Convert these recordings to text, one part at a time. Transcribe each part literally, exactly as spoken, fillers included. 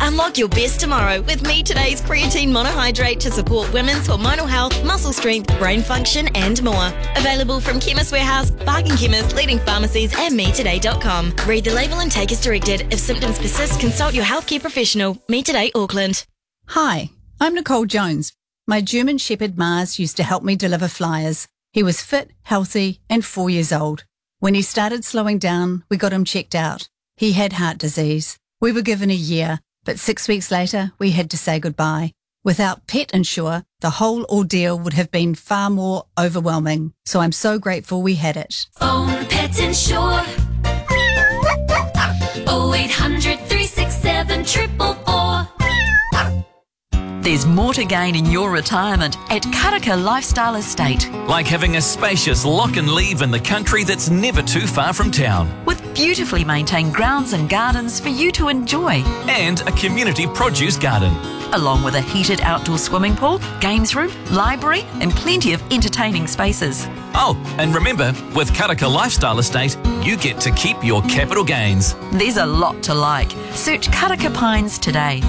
Unlock your best tomorrow with Me Today's creatine monohydrate to support women's hormonal health, muscle strength, brain function and more. Available from Chemist Warehouse, Bargain Chemist, leading pharmacies and me today dot com. Read the label and take as directed. If symptoms persist, consult your healthcare professional. Me Today Auckland. Hi, I'm Nicole Jones. My German Shepherd Mars used to help me deliver flyers. He was fit, healthy and four years old. When he started slowing down, we got him checked out. He had heart disease. We were given a year, but six weeks later, we had to say goodbye. Without Pet Insure, the whole ordeal would have been far more overwhelming. So I'm so grateful we had it. Phone Pet Insure. oh eight hundred, three six seven, four four four. There's more to gain in your retirement at Karaka Lifestyle Estate. Like having a spacious lock and leave in the country that's never too far from town. With beautifully maintained grounds and gardens for you to enjoy. And a community produce garden. Along with a heated outdoor swimming pool, games room, library and plenty of entertaining spaces. Oh, and remember, with Karaka Lifestyle Estate, you get to keep your capital gains. There's a lot to like. Search Karaka Pines today.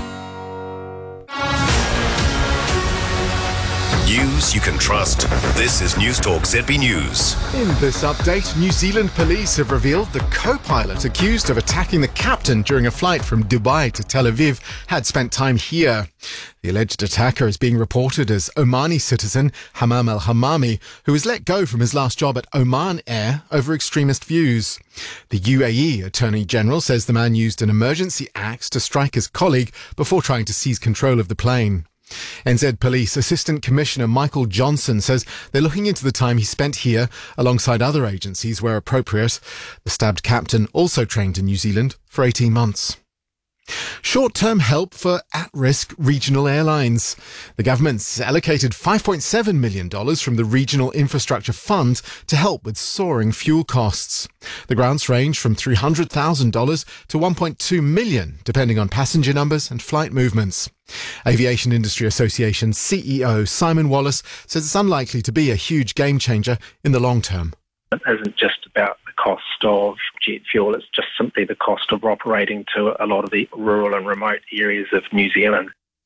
News you can trust. This is News Talk Z B News. In this update, New Zealand police have revealed the co-pilot accused of attacking the captain during a flight from Dubai to Tel Aviv had spent time here. The alleged attacker is being reported as Omani citizen Hamam al-Hamami, who was let go from his last job at Oman Air over extremist views. The U A E Attorney General says the man used an emergency axe to strike his colleague before trying to seize control of the plane. N Z Police Assistant Commissioner Michael Johnson says they're looking into the time he spent here alongside other agencies where appropriate. The stabbed captain also trained in New Zealand for eighteen months. Short-term help for at-risk regional airlines. The government's allocated five point seven million dollars from the Regional Infrastructure Fund to help with soaring fuel costs. The grants range from three hundred thousand dollars to one point two million dollars, depending on passenger numbers and flight movements. Aviation Industry Association C E O Simon Wallace says it's unlikely to be a huge game changer in the long term. It isn't just about the cost of jet fuel, it's just simply the cost of operating to a lot of the rural and remote areas of New Zealand.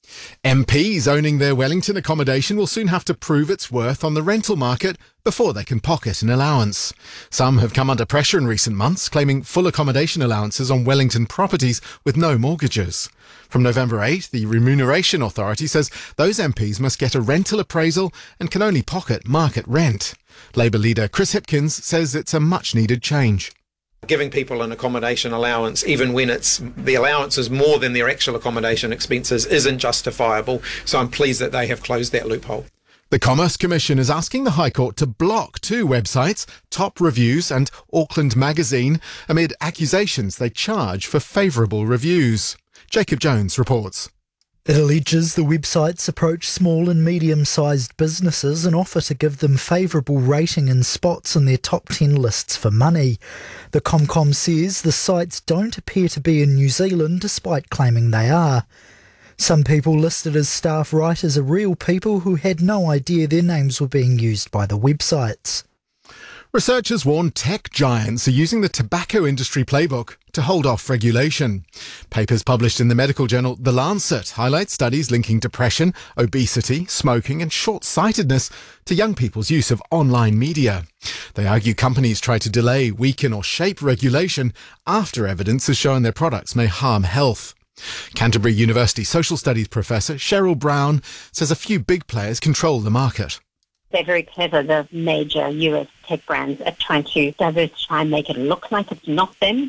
M Ps owning their Wellington accommodation will soon have to prove its worth on the rental market before they can pocket an allowance. Some have come under pressure in recent months, claiming full accommodation allowances on Wellington properties with no mortgages. From November eighth, the Remuneration Authority says those M Ps must get a rental appraisal and can only pocket market rent. Labour leader Chris Hipkins says it's a much-needed change. Giving people an accommodation allowance, even when it's the allowance is more than their actual accommodation expenses, isn't justifiable. So I'm pleased that they have closed that loophole. The Commerce Commission is asking the High Court to block two websites, Top Reviews and Auckland Magazine, amid accusations they charge for favourable reviews. Jacob Jones reports. It alleges the websites approach small and medium-sized businesses and offer to give them favourable rating and spots in their top ten lists for money. The Comcom says the sites don't appear to be in New Zealand despite claiming they are. Some people listed as staff writers are real people who had no idea their names were being used by the websites. Researchers warn tech giants are using the tobacco industry playbook to hold off regulation. Papers published in the medical journal The Lancet highlight studies linking depression, obesity, smoking and short-sightedness to young people's use of online media. They argue companies try to delay, weaken or shape regulation after evidence has shown their products may harm health. Canterbury University social studies professor Cheryl Brown says a few big players control the market. They're very clever, the major U S tech brands, at trying to diversify and make it look like it's not them.